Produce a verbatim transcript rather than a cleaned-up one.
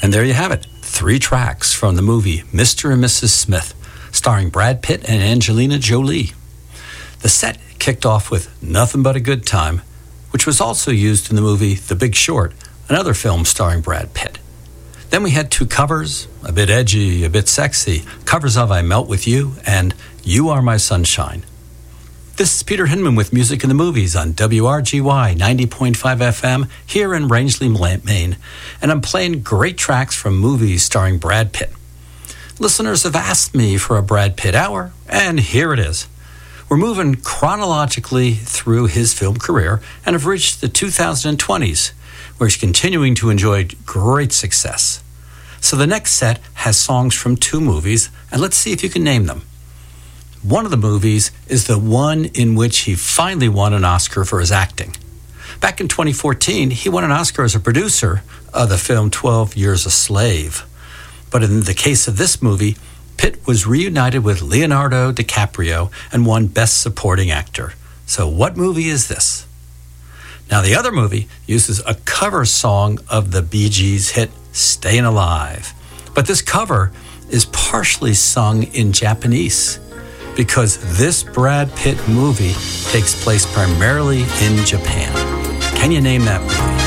And there you have it, three tracks from the movie Mister and Missus Smith, starring Brad Pitt and Angelina Jolie. The set kicked off with Nothing But a Good Time, which was also used in the movie The Big Short, another film starring Brad Pitt. Then we had two covers, a bit edgy, a bit sexy, covers of I Melt With You and You Are My Sunshine. This is Peter Hinman with Music in the Movies on W R G Y ninety point five F M here in Rangeley, Maine, and I'm playing great tracks from movies starring Brad Pitt. Listeners have asked me for a Brad Pitt hour, and here it is. We're moving chronologically through his film career and have reached the two thousand twenties, where he's continuing to enjoy great success. So the next set has songs from two movies, and let's see if you can name them. One of the movies is the one in which he finally won an Oscar for his acting. Back in twenty fourteen, he won an Oscar as a producer of the film twelve Years a Slave. But in the case of this movie, Pitt was reunited with Leonardo DiCaprio and won Best Supporting Actor. So what movie is this? Now, the other movie uses a cover song of the Bee Gees' hit Stayin' Alive. But this cover is partially sung in Japanese, because this Brad Pitt movie takes place primarily in Japan. Can you name that movie?